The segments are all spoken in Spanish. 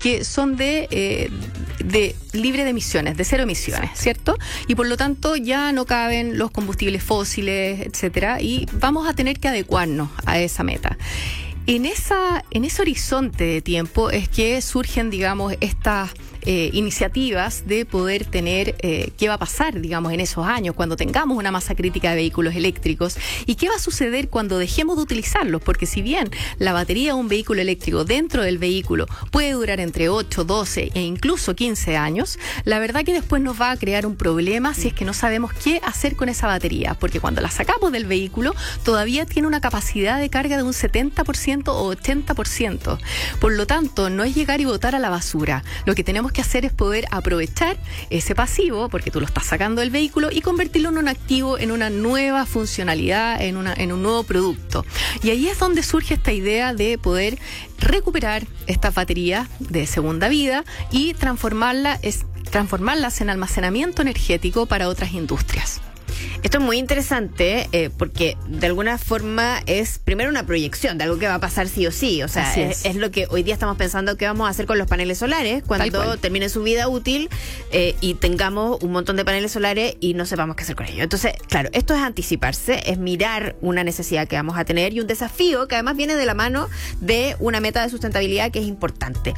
que son de libre de emisiones, de cero emisiones, ¿cierto? Y por lo tanto ya no caben los combustibles fósiles, etcétera, y vamos a tener que adecuarnos a esa meta. En ese horizonte de tiempo es que surgen, digamos, estas iniciativas de poder tener qué va a pasar, digamos, en esos años, cuando tengamos una masa crítica de vehículos eléctricos, y qué va a suceder cuando dejemos de utilizarlos, porque si bien la batería de un vehículo eléctrico dentro del vehículo puede durar entre 8, 12 e incluso 15 años, la verdad que después nos va a crear un problema si es que no sabemos qué hacer con esa batería, porque cuando la sacamos del vehículo todavía tiene una capacidad de carga de un 70% o 80%. Por lo tanto, no es llegar y botar a la basura. Lo que tenemos que hacer es poder aprovechar ese pasivo, porque tú lo estás sacando del vehículo, y convertirlo en un activo, en una nueva funcionalidad, en un nuevo producto. Y ahí es donde surge esta idea de poder recuperar estas baterías de segunda vida y transformarlas en almacenamiento energético para otras industrias. Esto es muy interesante porque de alguna forma es primero una proyección de algo que va a pasar sí o sí. O sea, es lo que hoy día estamos pensando que vamos a hacer con los paneles solares cuando termine su vida útil y tengamos un montón de paneles solares y no sepamos qué hacer con ellos. Entonces, claro, esto es anticiparse, es mirar una necesidad que vamos a tener y un desafío que además viene de la mano de una meta de sustentabilidad que es importante.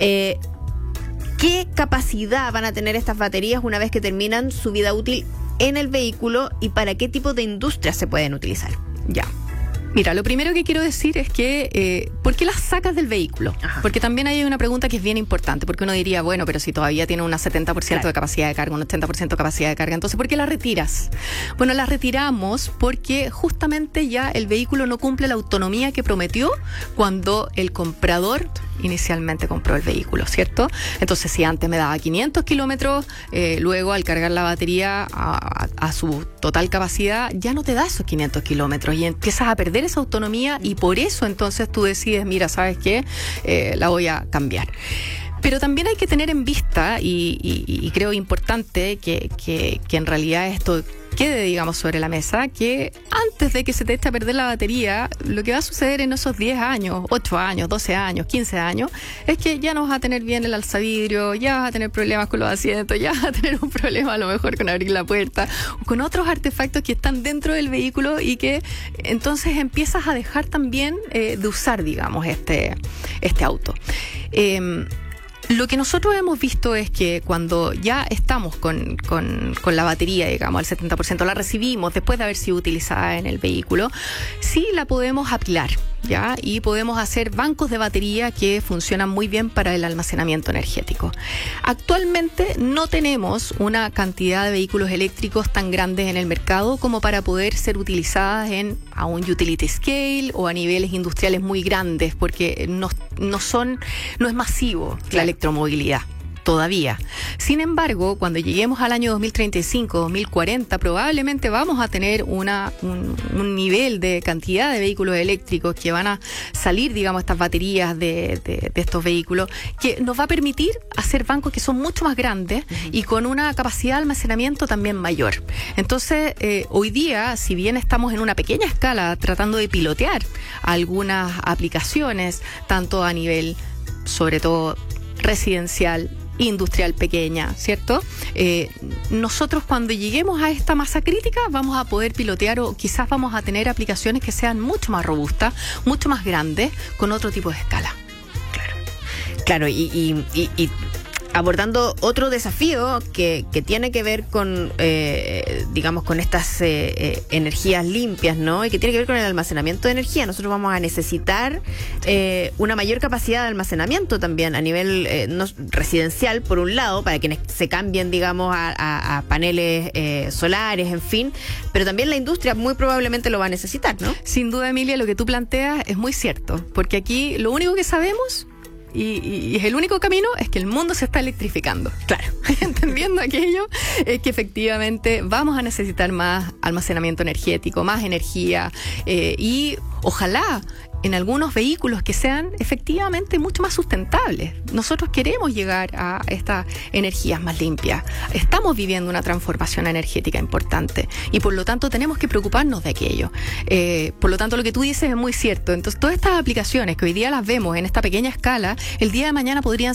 ¿Qué capacidad van a tener estas baterías una vez que terminan su vida útil en el vehículo y para qué tipo de industrias se pueden utilizar? Ya. Mira, lo primero que quiero decir es que, ¿por qué las sacas del vehículo? Ajá. Porque también hay una pregunta que es bien importante, porque uno diría, bueno, pero si todavía tiene un 70% de capacidad de carga, un 80% de capacidad de carga, entonces, ¿por qué las retiras? Bueno, las retiramos porque justamente ya el vehículo no cumple la autonomía que prometió cuando el comprador inicialmente compró el vehículo, ¿cierto? Entonces, si antes me daba 500 kilómetros, luego al cargar la batería a su total capacidad, ya no te da esos 500 kilómetros y empiezas a perder esa autonomía, y por eso entonces tú decides, mira, ¿sabes qué? La voy a cambiar. Pero también hay que tener en vista, y creo importante que en realidad esto quede, digamos, sobre la mesa, que antes de que se te eche a perder la batería, lo que va a suceder en esos 10 años, 8 años, 12 años, 15 años, es que ya no vas a tener bien el alzavidrio, ya vas a tener problemas con los asientos, ya vas a tener un problema a lo mejor con abrir la puerta, o con otros artefactos que están dentro del vehículo, y que entonces empiezas a dejar también de usar, digamos, este auto. Lo que nosotros hemos visto es que cuando ya estamos con la batería, digamos, al 70%, la recibimos después de haber sido utilizada en el vehículo, sí la podemos apilar, ¿ya? Y podemos hacer bancos de batería que funcionan muy bien para el almacenamiento energético. Actualmente no tenemos una cantidad de vehículos eléctricos tan grandes en el mercado como para poder ser utilizadas a un utility scale o a niveles industriales muy grandes, porque no es masivo la electromovilidad todavía. Sin embargo, cuando lleguemos al año 2035, 2040, probablemente vamos a tener un nivel de cantidad de vehículos eléctricos que van a salir, digamos, estas baterías de estos vehículos, que nos va a permitir hacer bancos que son mucho más grandes y con una capacidad de almacenamiento también mayor. Entonces, hoy día, si bien estamos en una pequeña escala tratando de pilotear algunas aplicaciones, tanto a nivel, sobre todo, residencial, industrial pequeña, ¿cierto? Nosotros cuando lleguemos a esta masa crítica vamos a poder pilotear, o quizás vamos a tener aplicaciones que sean mucho más robustas, mucho más grandes, con otro tipo de escala. Claro, y abordando otro desafío que tiene que ver con, digamos, con estas energías limpias, ¿no? Y que tiene que ver con el almacenamiento de energía. Nosotros vamos a necesitar una mayor capacidad de almacenamiento también a nivel residencial, por un lado, para quienes se cambien, digamos, a paneles solares, en fin. Pero también la industria muy probablemente lo va a necesitar, ¿no? Sin duda, Emilia, lo que tú planteas es muy cierto, porque aquí lo único que sabemos, y es el único camino, es que el mundo se está electrificando. Claro. Entendiendo aquello, es que efectivamente vamos a necesitar más almacenamiento energético, más energía, y ojalá en algunos vehículos que sean efectivamente mucho más sustentables. Nosotros queremos llegar a estas energías más limpias. Estamos viviendo una transformación energética importante y por lo tanto tenemos que preocuparnos de aquello. Por lo tanto, lo que tú dices es muy cierto. Entonces, todas estas aplicaciones que hoy día las vemos en esta pequeña escala, el día de mañana podrían